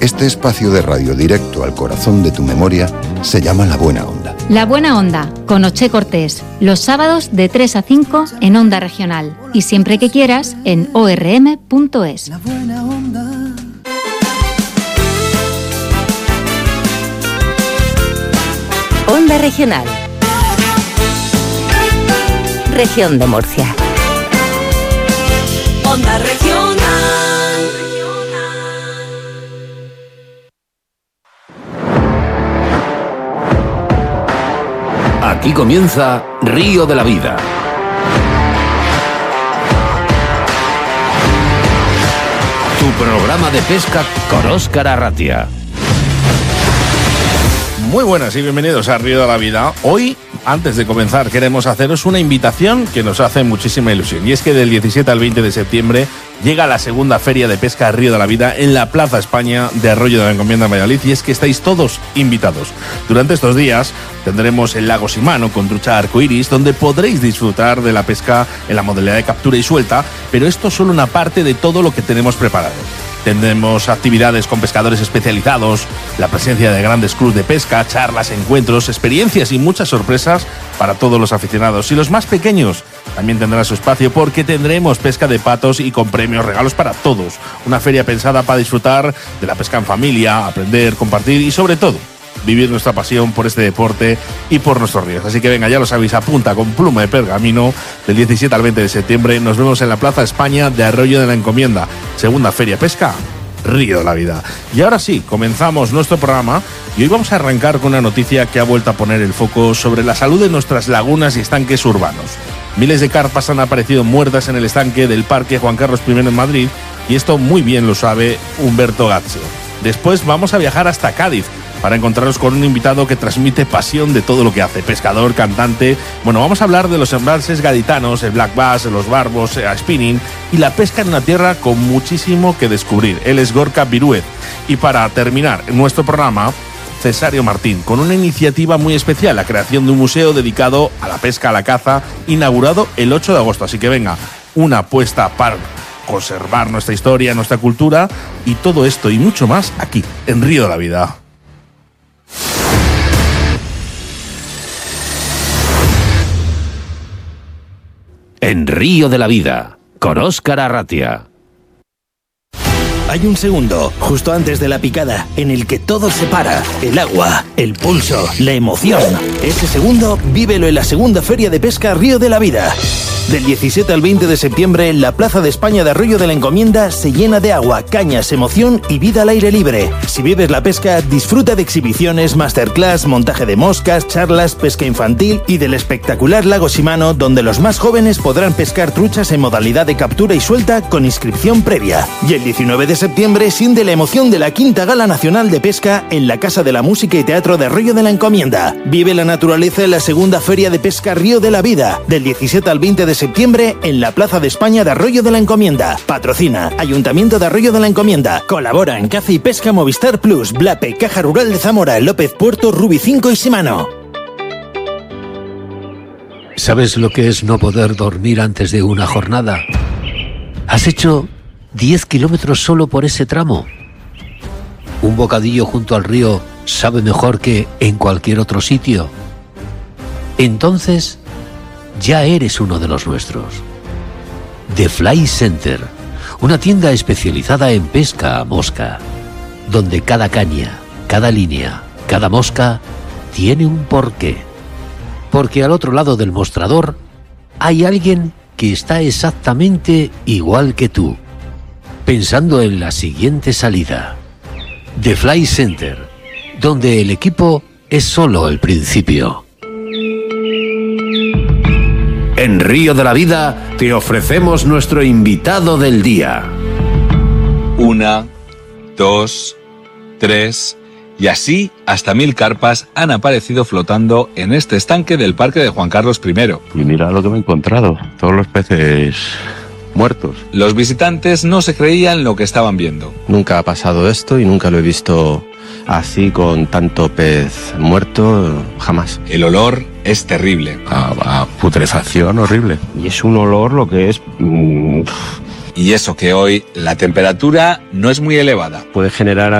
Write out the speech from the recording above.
Este espacio de radio directo al corazón de tu memoria se llama La Buena Onda. La Buena Onda, con Oche Cortés, los sábados de 3 a 5 en Onda Regional y siempre que quieras en orm.es. La Buena Onda. Onda Regional. Región de Murcia. Onda Regional. Aquí comienza Río de la Vida. Tu programa de pesca con Óscar Arratia. Muy buenas y bienvenidos a Río de la Vida. Hoy, antes de comenzar, queremos haceros una invitación que nos hace muchísima ilusión. Y es que del 17 al 20 de septiembre llega la segunda Feria de Pesca Río de la Vida en la Plaza España de Arroyo de la Encomienda en Valladolid. Y es que estáis todos invitados. Durante estos días tendremos el lago Simano con trucha arcoiris, donde podréis disfrutar de la pesca en la modalidad de captura y suelta. Pero esto es solo una parte de todo lo que tenemos preparado. Tendremos actividades con pescadores especializados, la presencia de grandes clubs de pesca, charlas, encuentros, experiencias y muchas sorpresas para todos los aficionados. Y los más pequeños también tendrán su espacio porque tendremos pesca de patos y con premios, regalos para todos. Una feria pensada para disfrutar de la pesca en familia, aprender, compartir y sobre todo vivir nuestra pasión por este deporte y por nuestros ríos. Así que venga, ya lo sabéis, apunta con pluma de pergamino. Del 17 al 20 de septiembre nos vemos en la Plaza España de Arroyo de la Encomienda. Segunda Feria Pesca Río de la Vida. Y ahora sí, comenzamos nuestro programa y hoy vamos a arrancar con una noticia que ha vuelto a poner el foco sobre la salud de nuestras lagunas y estanques urbanos. Miles de carpas han aparecido muertas en el estanque del Parque Juan Carlos I en Madrid y esto muy bien lo sabe Humberto Gazzo. Después vamos a viajar hasta Cádiz para encontrarnos con un invitado que transmite pasión de todo lo que hace, pescador, cantante. Bueno, vamos a hablar de los embalses gaditanos, el black bass, los barbos, spinning y la pesca en una tierra con muchísimo que descubrir. Él es Gorka Viruet. Y para terminar nuestro programa, Cesario Martín, con una iniciativa muy especial, la creación de un museo dedicado a la pesca, a la caza, inaugurado el 8 de agosto. Así que venga, una apuesta para conservar nuestra historia, nuestra cultura y todo esto y mucho más aquí, en Río de la Vida. En Río de la Vida, con Óscar Arratia. Hay un segundo, justo antes de la picada, en el que todo se para. El agua, el pulso, la emoción. Ese segundo, vívelo en la segunda Feria de Pesca Río de la Vida. Del 17 al 20 de septiembre, la Plaza de España de Arroyo de la Encomienda se llena de agua, cañas, emoción y vida al aire libre. Si vives la pesca, disfruta de exhibiciones, masterclass, montaje de moscas, charlas, pesca infantil y del espectacular lago Simano, donde los más jóvenes podrán pescar truchas en modalidad de captura y suelta con inscripción previa. Y el 19 de septiembre siente la emoción de la Quinta Gala Nacional de Pesca en la Casa de la Música y Teatro de Arroyo de la Encomienda. Vive la naturaleza en la segunda Feria de Pesca Río de la Vida, del 17 al 20 de septiembre en la Plaza de España de Arroyo de la Encomienda. Patrocina Ayuntamiento de Arroyo de la Encomienda. Colabora en Caza y Pesca Movistar Plus, Blape, Caja Rural de Zamora, López Puerto, Rubi 5 y Simano. ¿Sabes lo que es no poder dormir antes de una jornada? ¿Has hecho 10 kilómetros solo por ese tramo? ¿Un bocadillo junto al río sabe mejor que en cualquier otro sitio? Entonces, ya eres uno de los nuestros. The Fly Center, una tienda especializada en pesca a mosca, donde cada caña, cada línea, cada mosca tiene un porqué. Porque al otro lado del mostrador hay alguien que está exactamente igual que tú, pensando en la siguiente salida. The Fly Center, donde el equipo es solo el principio. En Río de la Vida te ofrecemos nuestro invitado del día. 1, 2, 3 y así hasta 1000 carpas han aparecido flotando en este estanque del Parque de Juan Carlos I. Y mira lo que me he encontrado, todos los peces muertos. Los visitantes no se creían lo que estaban viendo. Nunca ha pasado esto y nunca lo he visto así con tanto pez muerto, jamás. El olor es terrible. A putrefacción horrible. Y es un olor lo que es... Y eso que hoy la temperatura no es muy elevada. Puede generar